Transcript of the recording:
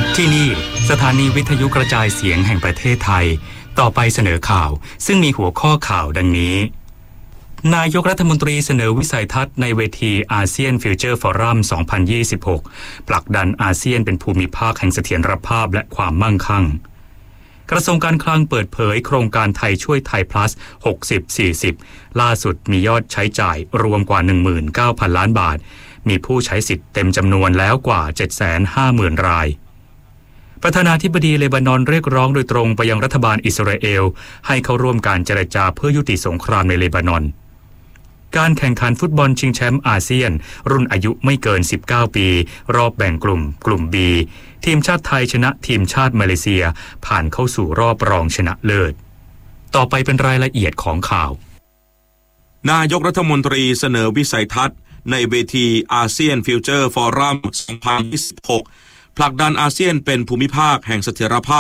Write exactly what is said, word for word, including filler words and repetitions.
ที่นี่สถานีวิทยุกระจายเสียงแห่งประเทศไทยต่อไปเสนอข่าวซึ่งมีหัวข้อข่าวดังนี้นายกรัฐมนตรีเสนอวิสัยทัศน์ในเวทีอาเซียนฟิวเจอร์ฟอรัม สองพันยี่สิบหก ผลักดันอาเซียนเป็นภูมิภาคแห่งเสถียรภาพและความมั่งคั่งกระทรวงการคลังเปิดเผยโครงการไทยช่วยไทย plus หกสิบ สี่สิบ ล่าสุดมียอดใช้จ่ายรวมกว่า หนึ่งหมื่นเก้าพัน ล้านบาทมีผู้ใช้สิทธิ์เต็มจำนวนแล้วกว่า เจ็ดแสนห้าหมื่น รายประธานาธิบดีเลบานอนเรียกร้องโดยตรงไปยังรัฐบาลอิสราเอลให้เข้าร่วมการเจรจาเพื่อยุติสงครามในเลบานอนการแข่งขันฟุตบอลชิงแชมป์อาเซียนรุ่นอายุไม่เกินสิบเก้าปีรอบแบ่งกลุ่มกลุ่ม B ทีมชาติไทยชนะทีมชาติมาเลเซียผ่านเข้าสู่รอบรองชนะเลิศต่อไปเป็นรายละเอียดของข่าวนายกรัฐมนตรีเสนอวิสัยทัศน์ในเวทีอาเซียนฟิวเจอร์ฟอรัม สองพันยี่สิบหก ผลักดันอาเซียนเป็นภูมิภาคแห่งเสถียรภาพ